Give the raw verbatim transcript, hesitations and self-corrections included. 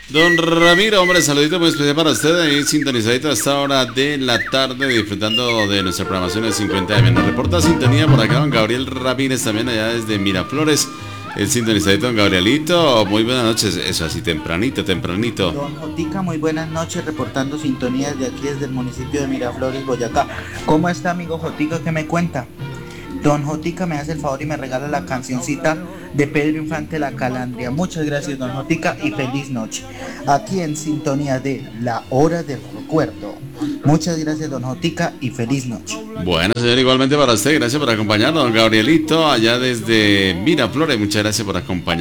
Don Ramiro, hombre, saludito muy especial para usted, ahí sintonizadito a esta hora de la tarde, disfrutando de nuestra programación de cincuenta de M. Nos reporta sintonía por acá don Gabriel Ramírez, también allá desde Miraflores. El sintonizadito don Gabrielito, muy buenas noches, eso así tempranito, tempranito. Don Jotica, muy buenas noches, reportando sintonías de aquí desde el municipio de Miraflores, Boyacá. ¿Cómo está, amigo Jotica? ¿Qué me cuenta? Don Jotica me hace el favor y me regala la cancioncita de Pedro Infante, La Calandria. Muchas gracias, don Jotica, y feliz noche. Aquí en sintonía de La Hora del Recuerdo. Muchas gracias, don Jotica, y feliz noche. Bueno, señor, igualmente para usted, gracias por acompañarnos, don Gabrielito, allá desde Miraflores, muchas gracias por acompañarnos.